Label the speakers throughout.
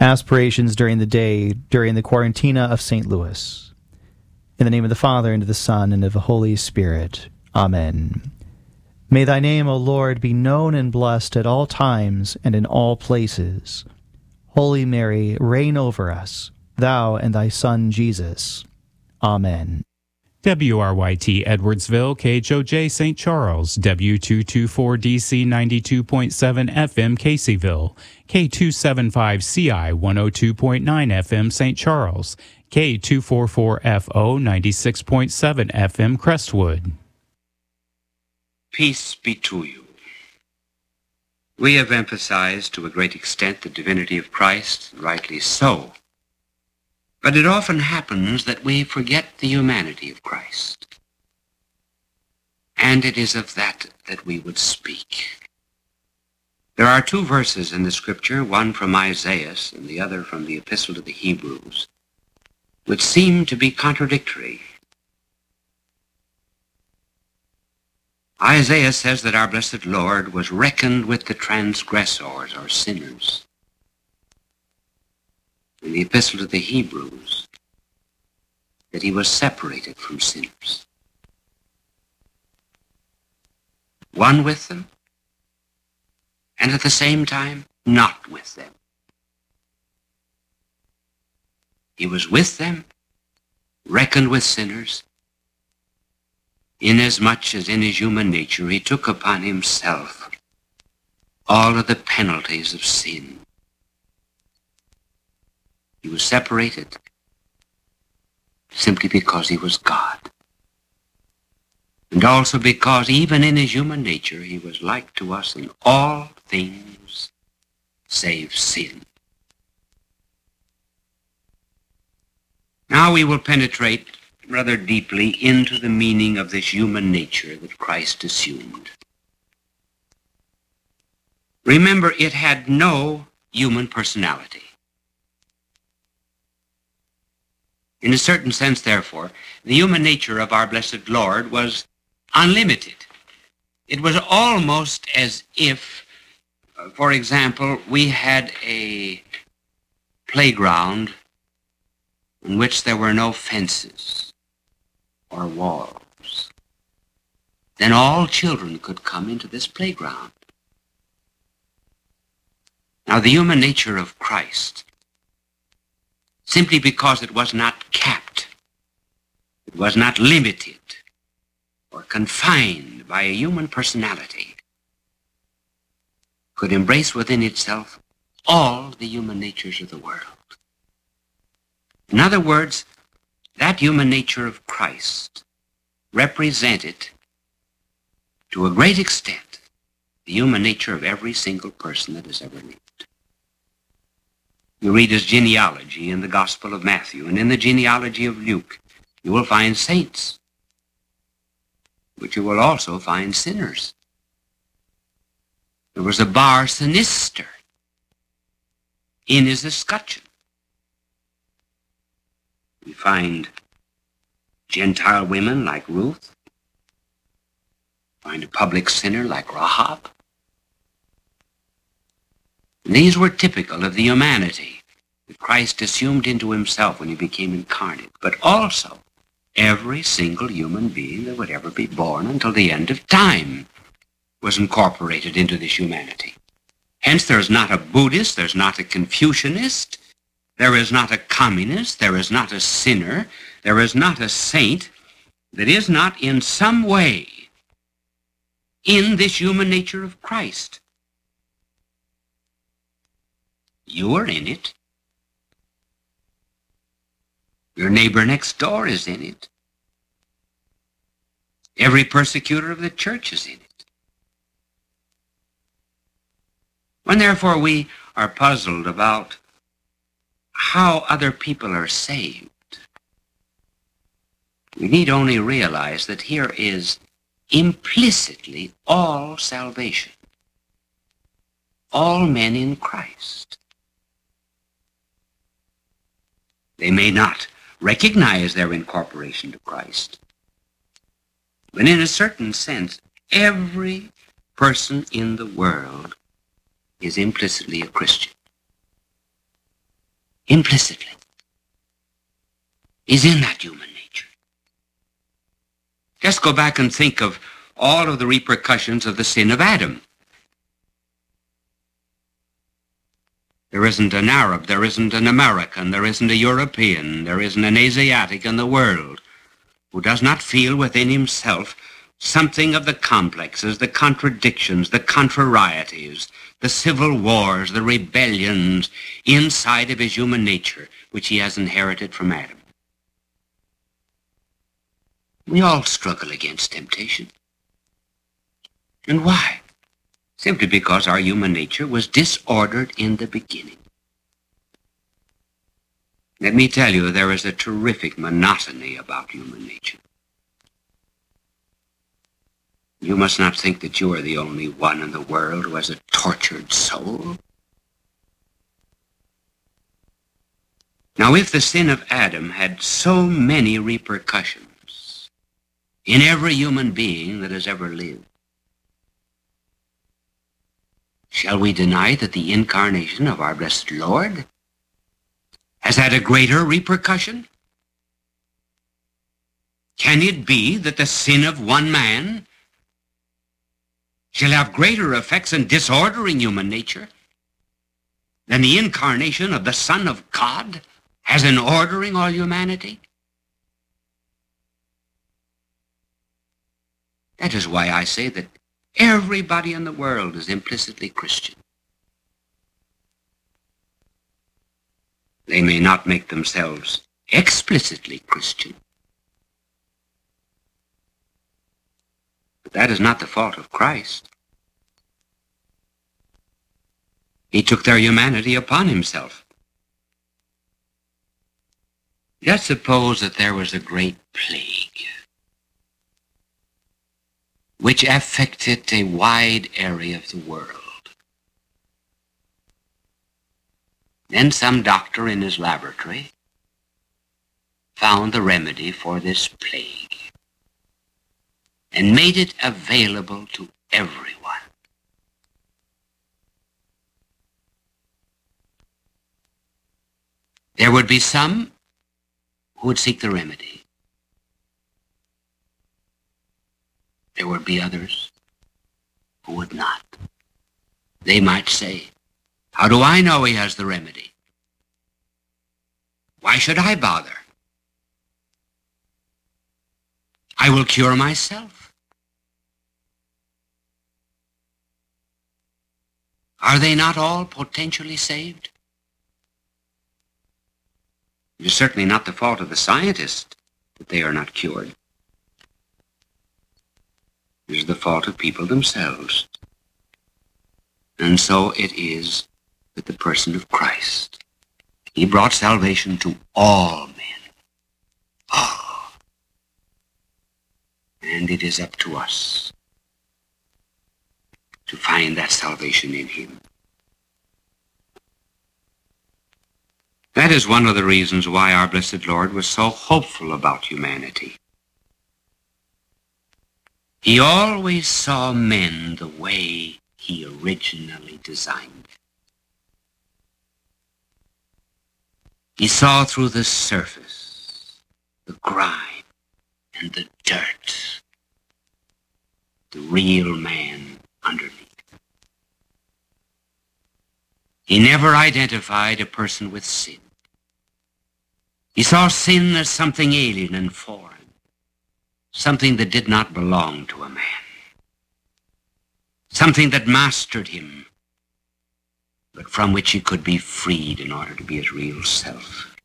Speaker 1: aspirations during the day during the Quarantina of St. Louis. In the name of the Father, and of the Son, and of the Holy Spirit. Amen. May thy name, O Lord, be known and blessed at all times and in all places. Holy Mary, reign over us, thou and thy Son Jesus. Amen.
Speaker 2: WRYT Edwardsville, KHOJ St. Charles, W224DC 92.7 FM Caseyville, K275CI 102.9 FM St. Charles, K244FO 96.7 FM Crestwood.
Speaker 3: Peace be to you. We have emphasized to a great extent the divinity of Christ, and rightly so. But it often happens that we forget the humanity of Christ. And it is of that we would speak. There are two verses in the Scripture, one from Isaiah and the other from the Epistle to the Hebrews, which seem to be contradictory. Isaiah says that our blessed Lord was reckoned with the transgressors or sinners. In the Epistle to the Hebrews, that he was separated from sinners. One with them, and at the same time, not with them. He was with them, reckoned with sinners, inasmuch as in his human nature he took upon himself all of the penalties of sin. He was separated simply because he was God. And also because even in his human nature he was like to us in all things save sin. Now we will penetrate rather deeply into the meaning of this human nature that Christ assumed. Remember, it had no human personality. In a certain sense, therefore, the human nature of our blessed Lord was unlimited. It was almost as if, for example, we had a playground in which there were no fences or walls. Then all children could come into this playground. Now, the human nature of Christ, simply because it was not capped, it was not limited or confined by a human personality, could embrace within itself all the human natures of the world. In other words, that human nature of Christ represented, to a great extent, the human nature of every single person that has ever lived. You read his genealogy in the Gospel of Matthew, and in the genealogy of Luke, you will find saints, but you will also find sinners. There was a bar sinister in his escutcheon. We find Gentile women like Ruth, find a public sinner like Rahab. And these were typical of the humanity that Christ assumed into himself when he became incarnate, but also every single human being that would ever be born until the end of time was incorporated into this humanity. Hence, there is not a Buddhist, there's not a Confucianist, there is not a communist, there is not a sinner, there is not a saint that is not in some way in this human nature of Christ. You are in it. Your neighbor next door is in it. Every persecutor of the church is in it. When therefore we are puzzled about how other people are saved, we need only realize that here is implicitly all salvation, all men in Christ. They may not recognize their incorporation to Christ, but in a certain sense, every person in the world is implicitly a Christian. implicitly, is in that human nature. Just go back and think of all of the repercussions of the sin of Adam. There isn't an Arab, there isn't an American, there isn't a European, there isn't an Asiatic in the world who does not feel within himself something of the complexes, the contradictions, the contrarieties, the civil wars, the rebellions inside of his human nature, which he has inherited from Adam. We all struggle against temptation. And why? Simply because our human nature was disordered in the beginning. Let me tell you, there is a terrific monotony about human nature. You must not think that you are the only one in the world who has a tortured soul. Now, if the sin of Adam had so many repercussions in every human being that has ever lived, shall we deny that the incarnation of our blessed Lord has had a greater repercussion? Can it be that the sin of one man shall have greater effects in disordering human nature than the incarnation of the Son of God has in ordering all humanity? That is why I say that everybody in the world is implicitly Christian. They may not make themselves explicitly Christian, but that is not the fault of Christ. He took their humanity upon himself. Let's suppose that there was a great plague which affected a wide area of the world. Then some doctor in his laboratory found the remedy for this plague and made it available to everyone. There would be some who would seek the remedy. There would be others who would not. They might say, "How do I know he has the remedy? Why should I bother? I will cure myself." Are they not all potentially saved? It is certainly not the fault of the scientist that they are not cured. It is the fault of people themselves. And so it is with the person of Christ. He brought salvation to all men. All. And it is up to us to find that salvation in him. That is one of the reasons why our blessed Lord was so hopeful about humanity. He always saw men the way he originally designed. He saw through the surface, the grime and the dirt, the real man underneath. He never identified a person with sin. He saw sin as something alien and foreign, something that did not belong to a man, something that mastered him, but from which he could be freed in order to be his real self.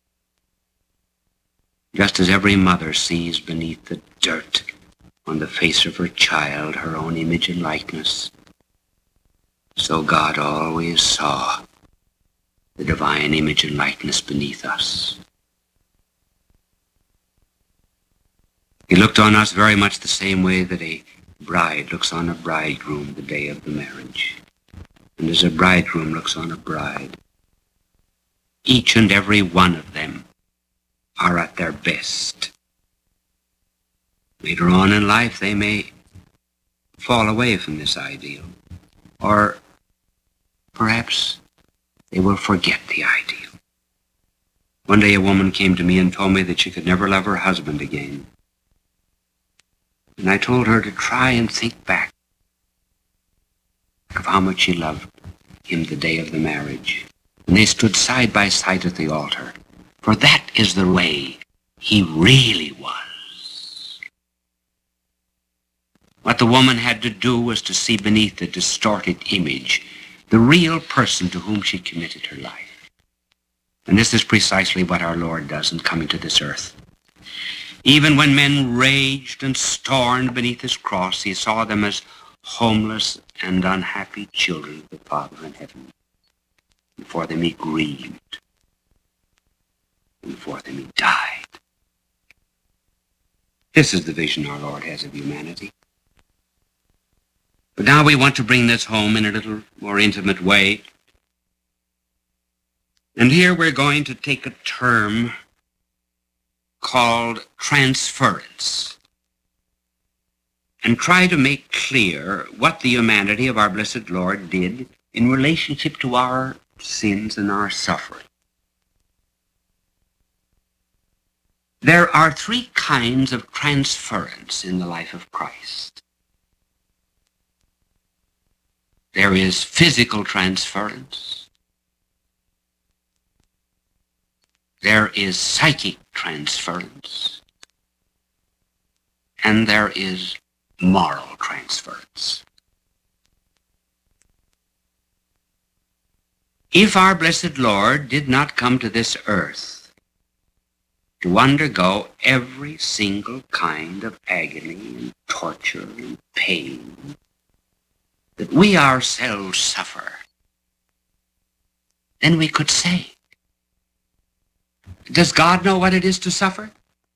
Speaker 3: Just as every mother sees beneath the dirt on the face of her child her own image and likeness, so God always saw the divine image and likeness beneath us. He looked on us very much the same way that a bride looks on a bridegroom the day of the marriage, and as a bridegroom looks on a bride. Each and every one of them are at their best. Later on in life, they may fall away from this ideal, or perhaps they will forget the ideal. One day a woman came to me and told me that she could never love her husband again. And I told her to try and think back of how much she loved him the day of the marriage. And they stood side by side at the altar. For that is the way he really was. What the woman had to do was to see beneath the distorted image the real person to whom she committed her life. And this is precisely what our Lord does in coming to this earth. Even when men raged and stormed beneath his cross, he saw them as homeless and unhappy children of the Father in heaven. And for them he grieved. And for them he died. This is the vision our Lord has of humanity. But now we want to bring this home in a little more intimate way. And here we're going to take a term called transference and try to make clear what the humanity of our blessed Lord did in relationship to our sins and our suffering. There are three kinds of transference in the life of Christ. There is physical transference. There is psychic transference. And there is moral transference. If our blessed Lord did not come to this earth to undergo every single kind of agony and torture and pain that we ourselves suffer, then we could say, does God know what it is to suffer?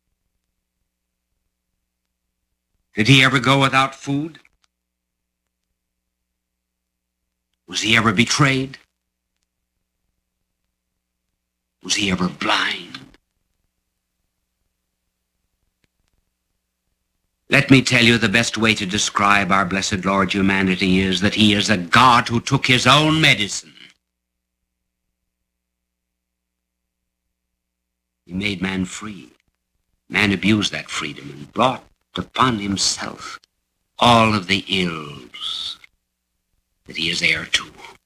Speaker 3: Did he ever go without food? Was he ever betrayed? Was he ever blind? Let me tell you, the best way to describe our blessed Lord's humanity is that he is a God who took his own medicine. He made man free. Man abused that freedom and brought upon himself all of the ills that he is heir to.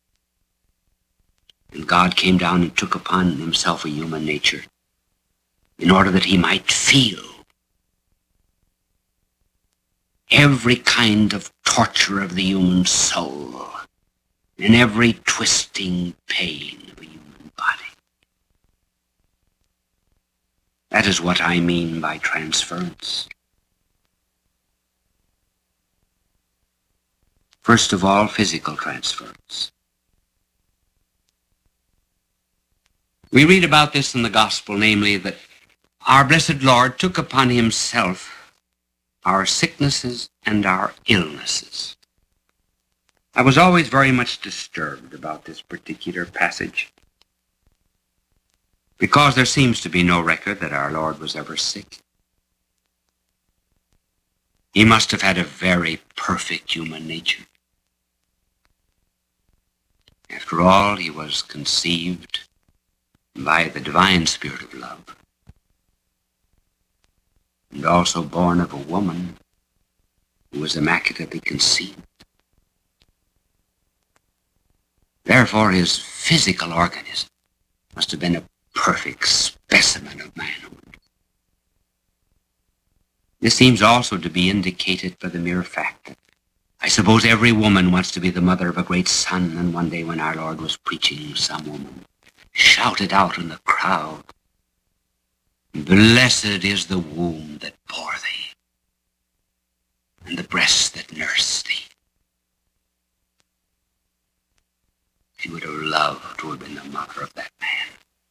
Speaker 3: And God came down and took upon himself a human nature in order that he might feel every kind of torture of the human soul and every twisting pain of a human body. That is what I mean by transference. First of all, physical transference. We read about this in the gospel, namely that our blessed Lord took upon himself our sicknesses and our illnesses. I was always very much disturbed about this particular passage because there seems to be no record that our Lord was ever sick. He must have had a very perfect human nature. After all, he was conceived by the divine spirit of love, and also born of a woman who was immaculately conceived. Therefore, his physical organism must have been a perfect specimen of manhood. This seems also to be indicated by the mere fact that I suppose every woman wants to be the mother of a great son, and one day when our Lord was preaching, some woman shouted out in the crowd, "Blessed is the womb that bore thee, and the breasts that nursed thee." She would have loved to have been the mother of that man.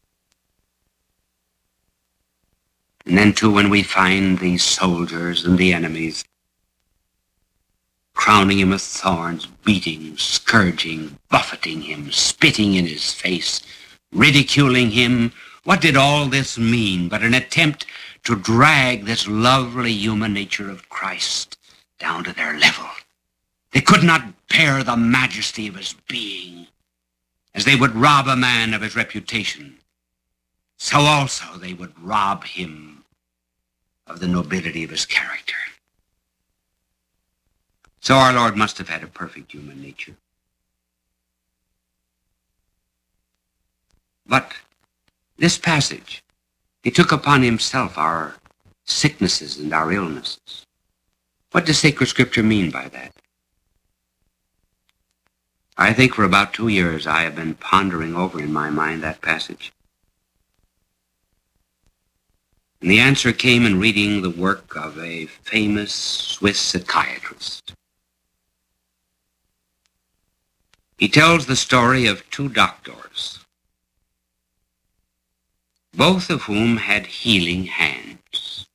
Speaker 3: And then, too, when we find these soldiers and the enemies crowning him with thorns, beating, scourging, buffeting him, spitting in his face, ridiculing him, what did all this mean but an attempt to drag this lovely human nature of Christ down to their level? They could not bear the majesty of his being, as they would rob a man of his reputation. so also they would rob him of the nobility of his character. So our Lord must have had a perfect human nature. But this passage, he took upon himself our sicknesses and our illnesses. What does sacred scripture mean by that? I think for about 2 years I have been pondering over in my mind that passage. And the answer came in reading the work of a famous Swiss psychiatrist. He tells the story of 2 doctors, both of whom had healing hands.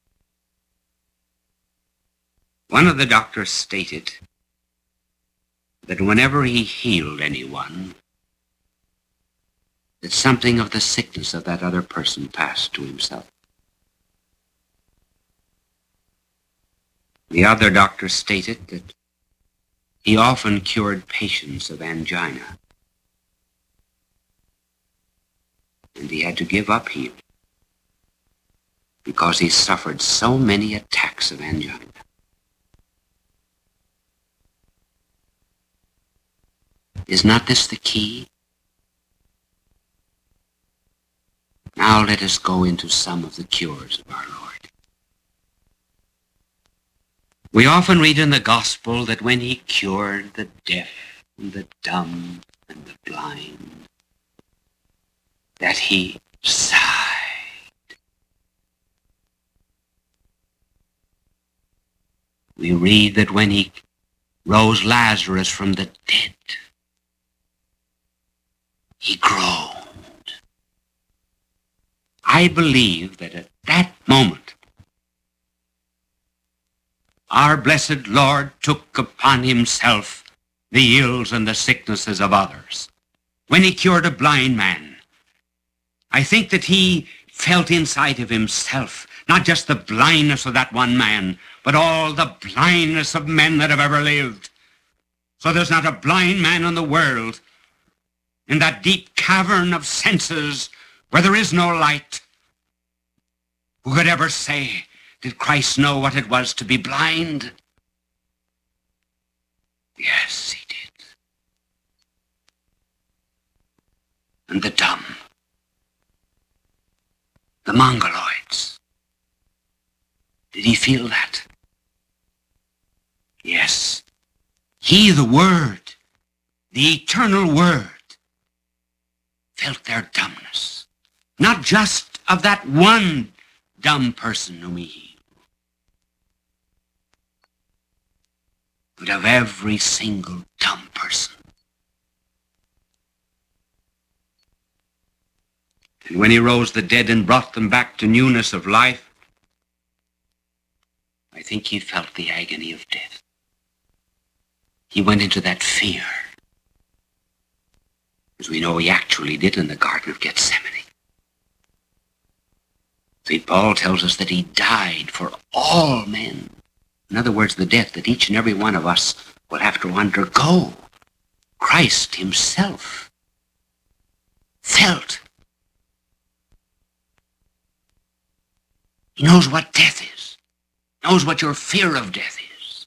Speaker 3: One of the doctors stated that whenever he healed anyone, that something of the sickness of that other person passed to himself. The other doctor stated that he often cured patients of angina, and he had to give up healing because he suffered so many attacks of angina. Is not this the key? Now let us go into some of the cures of our Lord. We often read in the gospel that when he cured the deaf and the dumb and the blind, that he sighed. We read that when he rose Lazarus from the dead, he groaned. I believe that at that moment, our blessed Lord took upon himself the ills and the sicknesses of others. When he cured a blind man, I think that he felt inside of himself not just the blindness of that one man, but all the blindness of men that have ever lived. So there's not a blind man in the world, in that deep cavern of senses where there is no light, who could ever say, did Christ know what it was to be blind? Yes, he did. And the dumb, the mongoloids, did he feel that? Yes. He, the Word, the eternal Word, felt their dumbness. Not just of that one dumb person whom he healed, but of every single dumb person. And when he rose the dead and brought them back to newness of life, I think he felt the agony of death. He went into that fear, as we know he actually did in the Garden of Gethsemane. St. Paul tells us that he died for all men. In other words, the death that each and every one of us will have to undergo. Christ himself felt. He knows what death is, knows what your fear of death is.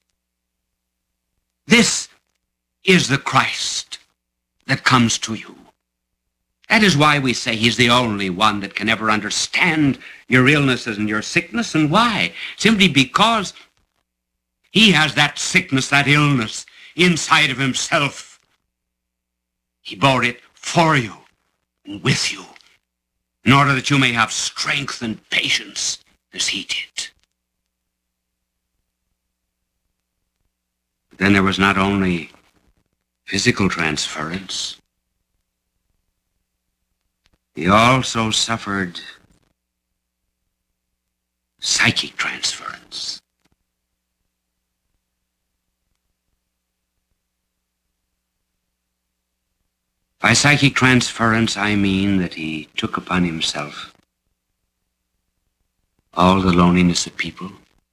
Speaker 3: This is the Christ that comes to you. That is why we say he's the only one that can ever understand your illnesses and your sickness. And why? Simply because he has that sickness, that illness inside of himself. He bore it for you and with you in order that you may have strength and patience as he did. But then there was not only physical transference, he also suffered psychic transference. By psychic transference, I mean that he took upon himself all the loneliness of people,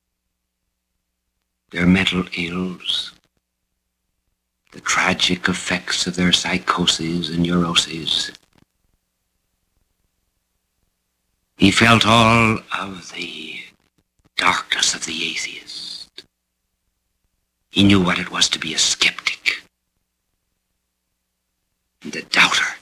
Speaker 3: their mental ills, the tragic effects of their psychoses and neuroses. He felt all of the darkness of the atheist. He knew what it was to be a skeptic and a doubter.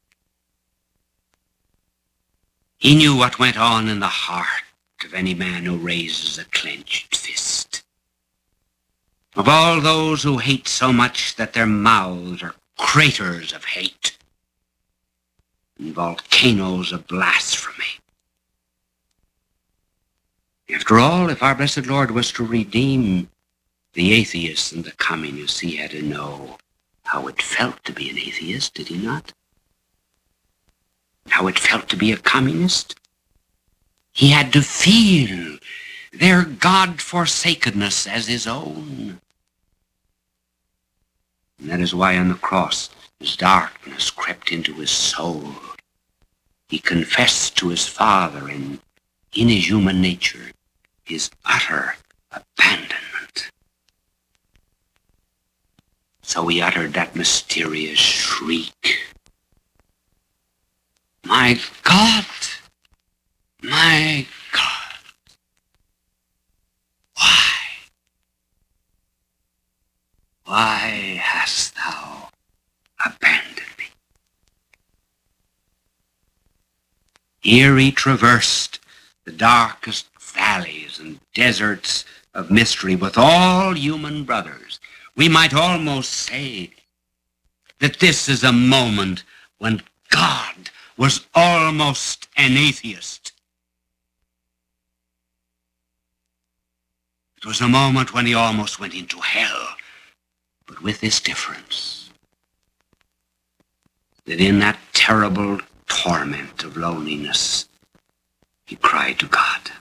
Speaker 3: He knew what went on in the heart of any man who raises a clenched fist. Of all those who hate so much that their mouths are craters of hate and volcanoes of blasphemy. After all, if our blessed Lord was to redeem the atheists and the communists, he had to know how it felt to be an atheist, did he not? How it felt to be a communist? He had to feel their God-forsakenness as his own. And that is why on the cross, as darkness crept into his soul, he confessed to his Father in his human nature his utter abandonment. So he uttered that mysterious shriek, "My God, my God, why hast thou abandoned me?" Here he traversed the darkest valleys and deserts of mystery with all human brothers. We might almost say that this is a moment when God was almost an atheist. It was a moment when he almost went into hell, but with this difference, that in that terrible torment of loneliness, he cried to God.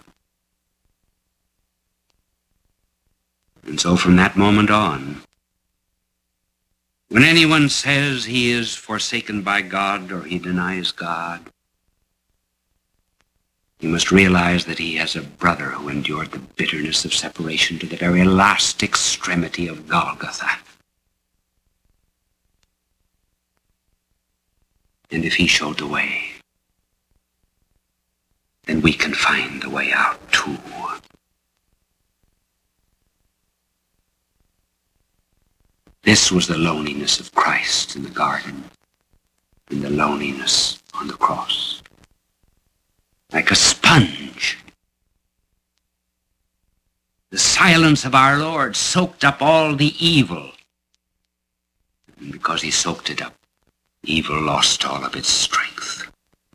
Speaker 3: And so from that moment on, when anyone says he is forsaken by God or he denies God, he must realize that he has a brother who endured the bitterness of separation to the very last extremity of Golgotha. And if he showed the way, then we can find the way out too. This was the loneliness of Christ in the garden, and the loneliness on the cross. Like a sponge, the silence of our Lord soaked up all the evil. And because he soaked it up, evil lost all of its strength.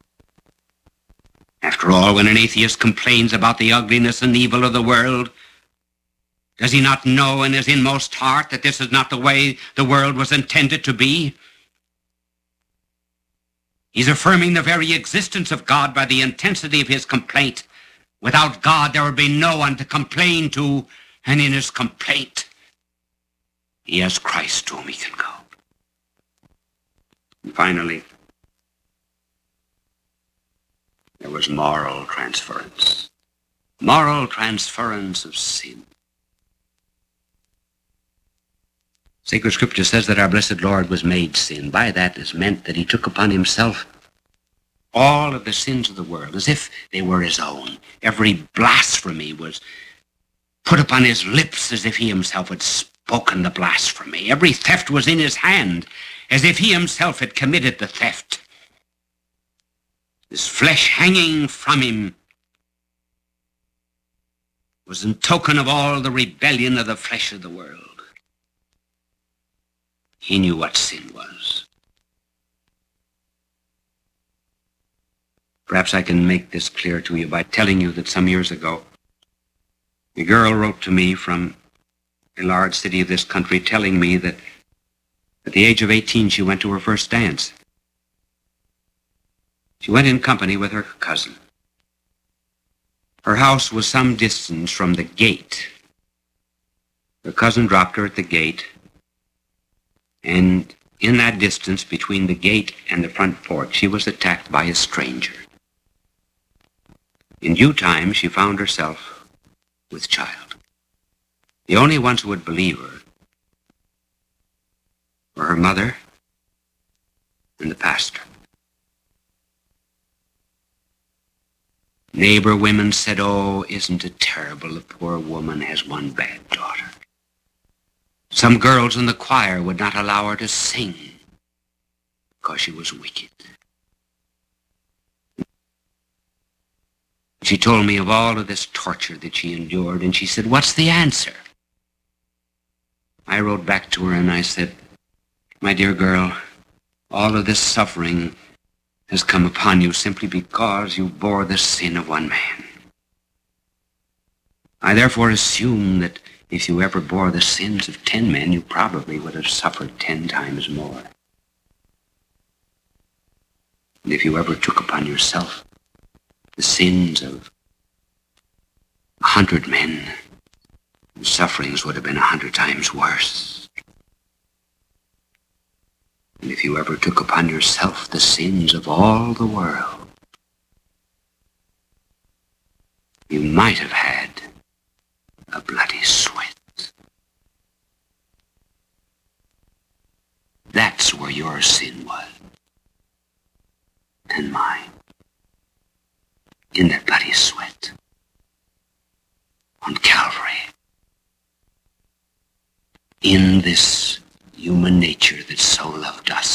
Speaker 3: After all, when an atheist complains about the ugliness and evil of the world, does he not know in his inmost heart that this is not the way the world was intended to be? He's affirming the very existence of God by the intensity of his complaint. Without God, there would be no one to complain to, and in his complaint, he has Christ to whom he can go. And finally, there was moral transference. Moral transference of sin. Sacred Scripture says that our blessed Lord was made sin. By that is meant that he took upon himself all of the sins of the world as if they were his own. Every blasphemy was put upon his lips as if he himself had spoken the blasphemy. Every theft was in his hand as if he himself had committed the theft. His flesh hanging from him was in token of all the rebellion of the flesh of the world. He knew what sin was. Perhaps I can make this clear to you by telling you that some years ago, a girl wrote to me from a large city of this country telling me that at the age of 18 she went to her first dance. She went in company with her cousin. Her house was some distance from the gate. Her cousin dropped her at the gate, and in that distance between the gate and the front porch, she was attacked by a stranger. In due time, she found herself with child. The only ones who would believe her were her mother and the pastor. Neighbor women said, "Oh, isn't it terrible? The poor woman has one bad daughter." Some girls in the choir would not allow her to sing because she was wicked. She told me of all of this torture that she endured, and she said, "What's the answer?" I wrote back to her and I said, "My dear girl, all of this suffering has come upon you simply because you bore the sin of one man. I therefore assume that if you ever bore the sins of 10 men, you probably would have suffered 10 times more. And if you ever took upon yourself the sins of 100 men, the sufferings would have been 100 times worse. And if you ever took upon yourself the sins of all the world, you might have had a bloody sweat. That's where your sin was, and mine, in that bloody sweat on Calvary, in this human nature that so loved us.